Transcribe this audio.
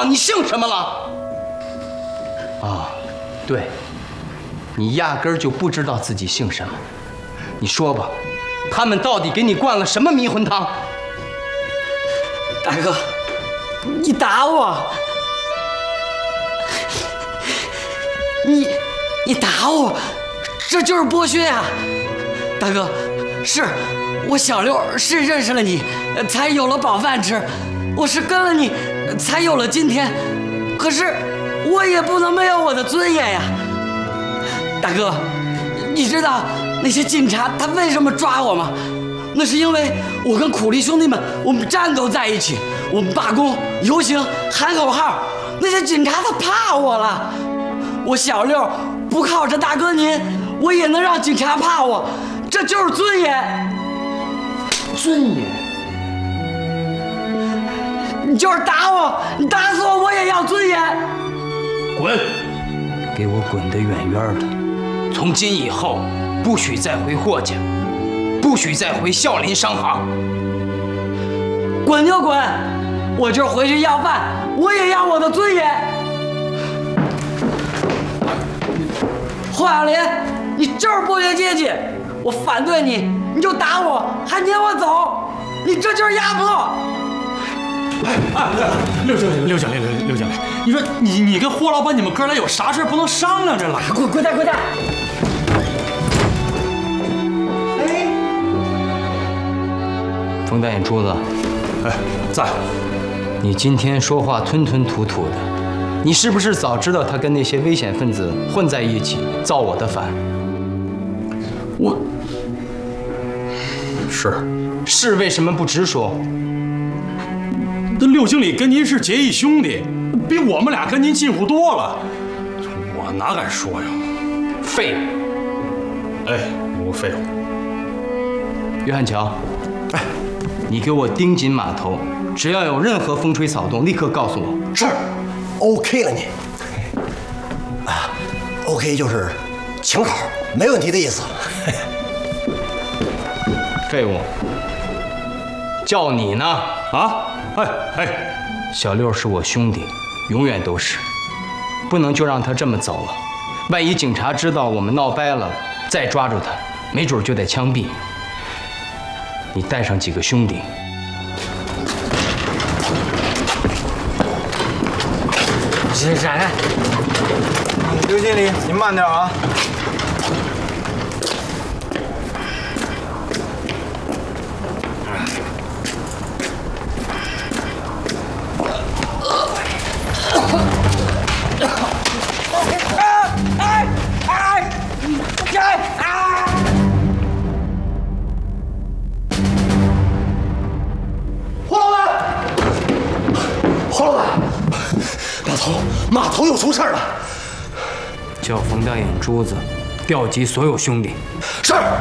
你姓什么了？啊，对，你压根儿就不知道自己姓什么。你说吧，他们到底给你灌了什么迷魂汤？ 大哥，你打我！你打我，这就是剥削呀！大哥，是我小六是认识了你，才有了饱饭吃，我是跟了你，才有了今天。可是我也不能没有我的尊严呀！大哥，你知道那些警察他为什么抓我吗？那是因为我跟苦力兄弟们，我们战斗在一起，我们罢工、游行、喊口号，那些警察他怕我了。我小六不靠着大哥您，我也能让警察怕我，这就是尊严。 尊严？ 你就是打我，你打死我，我也要尊严。 滚！给我滚得远远的！从今以后，不许再回霍家，不许再回孝林商行。 滚就滚！我就是回去要饭，我也要我的尊严。霍小林，你就是剥削阶级，我反对你，你就打我，还撵我走，你这就是压迫。 刘经理，你说你跟霍老板你们哥俩有啥事不能商量着了？ 滚蛋！哎， 冯大眼珠子， 在。 你今天说话吞吞吐吐的，你是不是早知道他跟那些危险分子混在一起造我的反？是为什么不直说？ 这六经理跟您是结义兄弟，比我们俩跟您近乎多了，我哪敢说呀？ 废物！ 哎，我废物。 约翰乔，你给我盯紧码头，只要有任何风吹草动，立刻告诉我。 是 ，OK 了你。OK 就是请好，没问题的意思。 废物，叫你呢？小六是我兄弟，永远都是，不能就让他这么走了。万一警察知道我们闹掰了，再抓住他，没准就得枪毙。你带上几个兄弟。 闪开！ 刘经理，你慢点啊。 码头又出事了， 叫冯大眼珠子调集所有兄弟。 是。